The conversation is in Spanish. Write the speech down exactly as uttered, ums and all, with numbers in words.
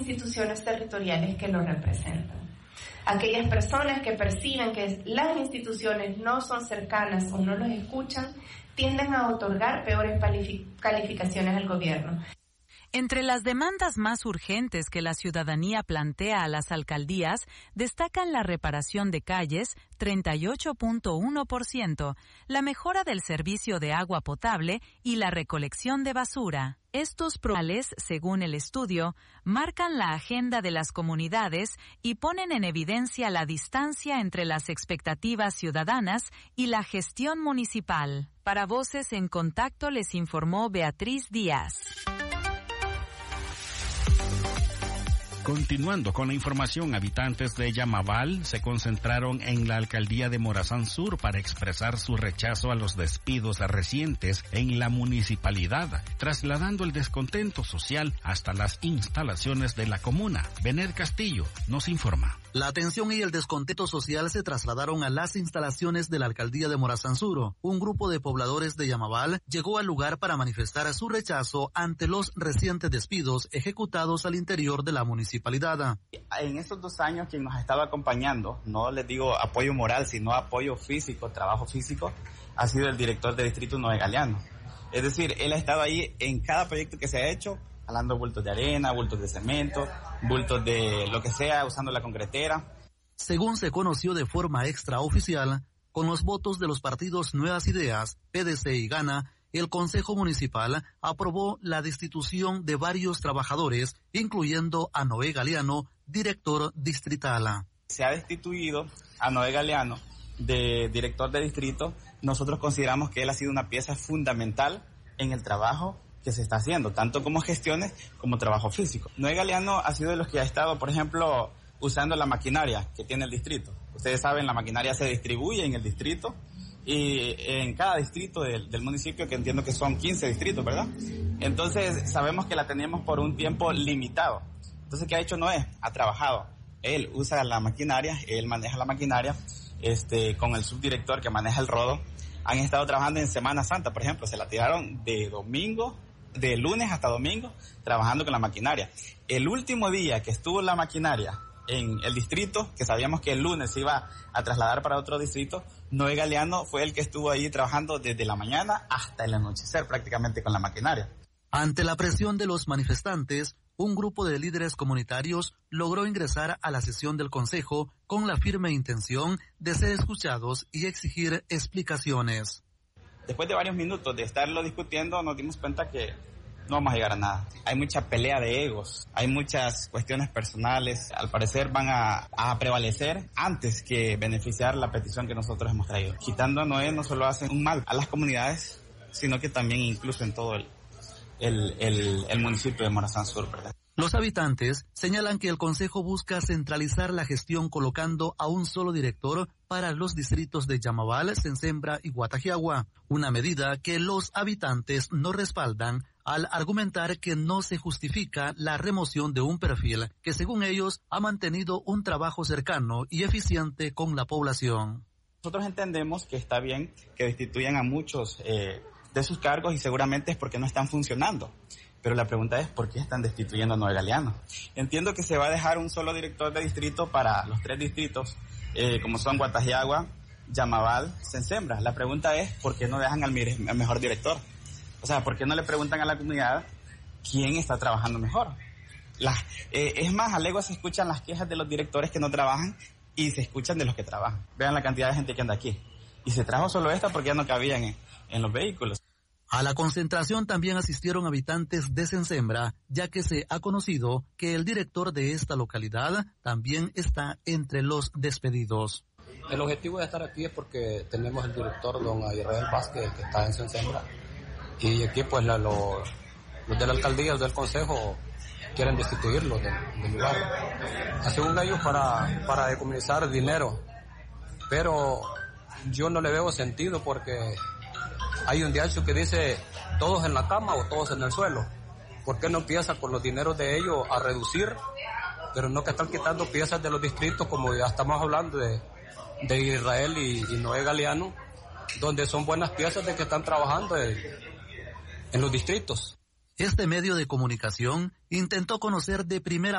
instituciones territoriales que lo representan. Aquellas personas que perciben que las instituciones no son cercanas o no los escuchan, tienden a otorgar peores calificaciones al gobierno. Entre las demandas más urgentes que la ciudadanía plantea a las alcaldías, destacan la reparación de calles, treinta y ocho punto uno por ciento, la mejora del servicio de agua potable y la recolección de basura. Estos problemas, según el estudio, marcan la agenda de las comunidades y ponen en evidencia la distancia entre las expectativas ciudadanas y la gestión municipal. Para Voces en Contacto les informó Beatriz Díaz. Continuando con la información, habitantes de Yamabal se concentraron en la alcaldía de Morazán Sur para expresar su rechazo a los despidos recientes en la municipalidad, trasladando el descontento social hasta las instalaciones de la comuna. Bener Castillo nos informa. La atención y el descontento social se trasladaron a las instalaciones de la alcaldía de Morazán Sur. Un grupo de pobladores de Yamabal llegó al lugar para manifestar su rechazo ante los recientes despidos ejecutados al interior de la municipalidad. En estos dos años quien nos ha estado acompañando, no les digo apoyo moral, sino apoyo físico, trabajo físico, ha sido el director de distrito Noé Galeano. Es decir, él ha estado ahí en cada proyecto que se ha hecho, jalando bultos de arena, bultos de cemento, bultos de lo que sea, usando la concretera. Según se conoció de forma extraoficial, con los votos de los partidos Nuevas Ideas, P D C y Gana, el Consejo Municipal aprobó la destitución de varios trabajadores, incluyendo a Noé Galeano, director distrital. Se ha destituido a Noé Galeano de director de distrito. Nosotros consideramos que él ha sido una pieza fundamental en el trabajo que se está haciendo, tanto como gestiones como trabajo físico. Noé Galeano ha sido de los que ha estado, por ejemplo, usando la maquinaria que tiene el distrito. Ustedes saben, la maquinaria se distribuye en el distrito y en cada distrito del, del municipio, que entiendo que son quince distritos, ¿verdad? Entonces, sabemos que la tenemos por un tiempo limitado. Entonces, ¿qué ha hecho Noé? Ha trabajado. Él usa la maquinaria, él maneja la maquinaria, este, con el subdirector que maneja el rodo. Han estado trabajando en Semana Santa, por ejemplo, se la tiraron de domingo, de lunes hasta domingo, trabajando con la maquinaria. El último día que estuvo la maquinaria en el distrito, que sabíamos que el lunes se iba a trasladar para otro distrito, Noé Galeano fue el que estuvo ahí trabajando desde la mañana hasta el anochecer prácticamente con la maquinaria. Ante la presión de los manifestantes, un grupo de líderes comunitarios logró ingresar a la sesión del Consejo con la firme intención de ser escuchados y exigir explicaciones. Después de varios minutos de estarlo discutiendo, nos dimos cuenta que no vamos a llegar a nada. Hay mucha pelea de egos, hay muchas cuestiones personales, al parecer van a, a prevalecer antes que beneficiar la petición que nosotros hemos traído. Quitando a Noé no solo hacen un mal a las comunidades, sino que también incluso en todo el, el, el, el municipio de Morazán Sur, ¿verdad? Los habitantes señalan que el Consejo busca centralizar la gestión colocando a un solo director para los distritos de Yamabal, Sensembra y Guatajiagua, una medida que los habitantes no respaldan al argumentar que no se justifica la remoción de un perfil que, según ellos, ha mantenido un trabajo cercano y eficiente con la población. Nosotros entendemos que está bien que destituyan a muchos eh, de sus cargos y seguramente es porque no están funcionando. Pero la pregunta es, ¿por qué están destituyendo a Noé Galeano? Entiendo que se va a dejar un solo director de distrito para los tres distritos, eh, como son Guatajiagua, Yamabal, Sensembra. La pregunta es, ¿por qué no dejan al, al mejor director? O sea, ¿por qué no le preguntan a la comunidad quién está trabajando mejor? La, eh, es más, a legua se escuchan las quejas de los directores que no trabajan y se escuchan de los que trabajan. Vean la cantidad de gente que anda aquí. Y se trajo solo esta porque ya no cabían en, en los vehículos. A la concentración también asistieron habitantes de Sensembra, ya que se ha conocido que el director de esta localidad también está entre los despedidos. El objetivo de estar aquí es porque tenemos el director, don Israel Vázquez, que está en Sensembra. Y aquí pues la, lo, los de la alcaldía, los del consejo, quieren destituirlo del, del lugar. Según ellos, para, para decomisar dinero. Pero yo no le veo sentido porque hay un diacho que dice todos en la cama o todos en el suelo. ¿Por qué no empieza con los dineros de ellos a reducir? Pero no que están quitando piezas de los distritos, como ya estamos hablando de, de Israel y, y Noé Galeano, donde son buenas piezas de que están trabajando en, en los distritos. Este medio de comunicación intentó conocer de primera